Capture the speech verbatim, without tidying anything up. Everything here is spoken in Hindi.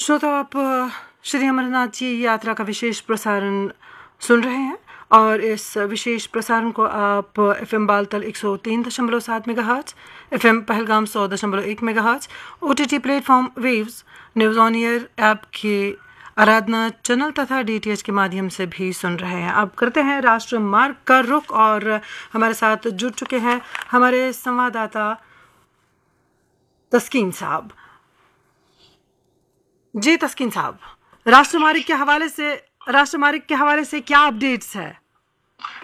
श्रोता, आप अ, श्री अमरनाथ जी यात्रा का विशेष प्रसारण सुन रहे हैं और इस विशेष प्रसारण को आप एफ एम बालतल एक सौ तीन दशमलव सात mega hertz, F M Pahalgam सौ दशमलव एक mega hertz, O T T platform waves, news on air app के आराधना चैनल तथा डी टी एच के माध्यम से भी सुन रहे हैं। अब करते हैं राष्ट्र मार्ग का रुख और हमारे साथ जुड़ चुके हैं हमारे संवाददाता तस्कीन साहब। जी तस्कीन साहब, राष्ट्रमार्ग के हवाले से राष्ट्रमार्ग के हवाले से क्या अपडेट्स है?